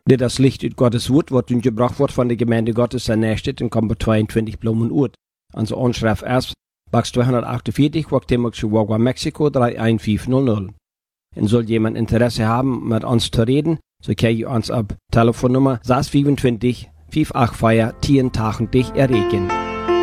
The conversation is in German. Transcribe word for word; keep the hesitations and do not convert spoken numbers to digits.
Die das Licht ut Gottes Wort, was uns gebracht wird von der Gemeinde Gottes, in Nächstedt, in Kammer zweiundzwanzig Blumen Urt. Also Anschrift erst, Box zweihundertachtundvierzig, Wachtemax, Chihuahua, Mexiko, drei eins fünf null null. Und soll jemand Interesse haben, mit uns zu reden, so kann ich uns ab Telefonnummer sechs zwei fünf, fünf acht vier, zehn dich erreichen.